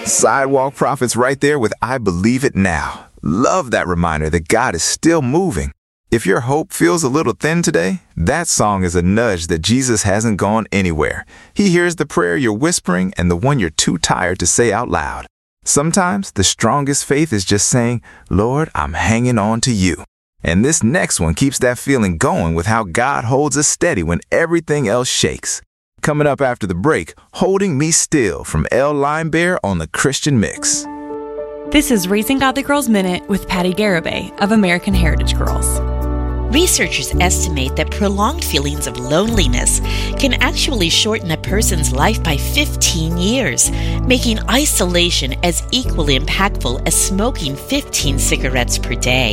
Sidewalk Prophets right there with I Believe It Now. Love that reminder that God is still moving. If your hope feels a little thin today, that song is a nudge that Jesus hasn't gone anywhere. He hears the prayer you're whispering and the one you're too tired to say out loud. Sometimes the strongest faith is just saying, Lord, I'm hanging on to you. And this next one keeps that feeling going with how God holds us steady when everything else shakes. Coming up after the break, Holding Me Still from Elle Limebear on the Christian Mix. This is Raising Godly Girls Minute with Patty Garibay of American Heritage Girls. Researchers estimate that prolonged feelings of loneliness can actually shorten a person's life by 15 years, making isolation as equally impactful as smoking 15 cigarettes per day.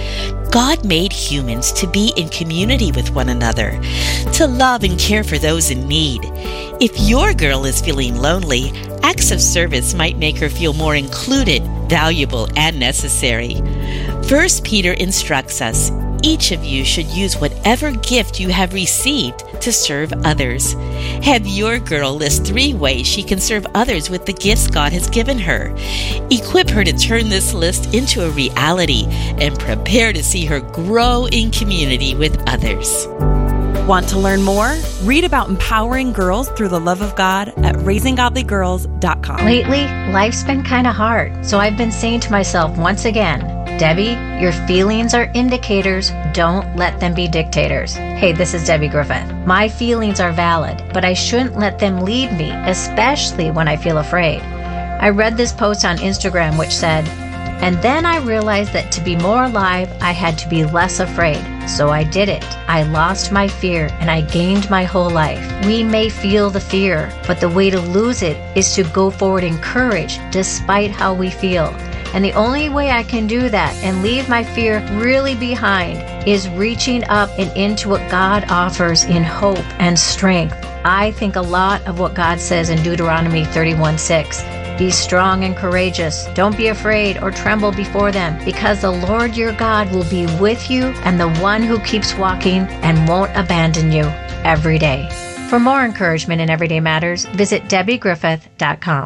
God made humans to be in community with one another, to love and care for those in need. If your girl is feeling lonely, acts of service might make her feel more included, valuable, and necessary. 1 Peter instructs us, each of you should use whatever gift you have received to serve others. Have your girl list 3 ways she can serve others with the gifts God has given her. Equip her to turn this list into a reality and prepare to see her grow in community with others. Want to learn more? Read about empowering girls through the love of God at raisinggodlygirls.com. Lately, life's been kind of hard, so I've been saying to myself once again, Debbie, your feelings are indicators. Don't let them be dictators. Hey, this is Debbie Griffith. My feelings are valid, but I shouldn't let them lead me, especially when I feel afraid. I read this post on Instagram which said, and then I realized that to be more alive, I had to be less afraid. So I did it. I lost my fear and I gained my whole life. We may feel the fear, but the way to lose it is to go forward in courage despite how we feel. And the only way I can do that and leave my fear really behind is reaching up and into what God offers in hope and strength. I think a lot of what God says in Deuteronomy 31:6. Be strong and courageous. Don't be afraid or tremble before them, because the Lord your God will be with you and the one who keeps walking and won't abandon you every day. For more encouragement in everyday matters, visit DebbieGriffith.com.